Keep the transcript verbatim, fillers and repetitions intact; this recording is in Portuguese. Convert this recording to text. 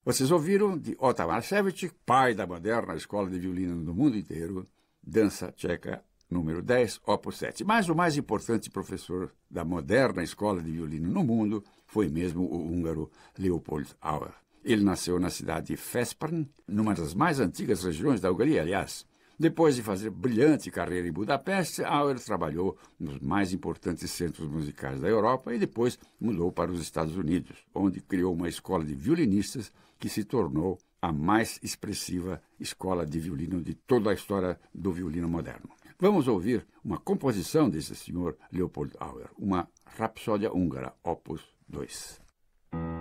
Vocês ouviram de Otto Marcevich, pai da moderna escola de violino no mundo inteiro, Dança Tcheca número dez, opus sete. Mas o mais importante professor da moderna escola de violino no mundo foi mesmo o húngaro Leopold Auer. Ele nasceu na cidade de Veszprém, numa das mais antigas regiões da Hungria, aliás. Depois de fazer brilhante carreira em Budapeste, Auer trabalhou nos mais importantes centros musicais da Europa e depois mudou para os Estados Unidos, onde criou uma escola de violinistas que se tornou a mais expressiva escola de violino de toda a história do violino moderno. Vamos ouvir uma composição desse senhor Leopold Auer, uma Rapsódia Húngara, opus dois.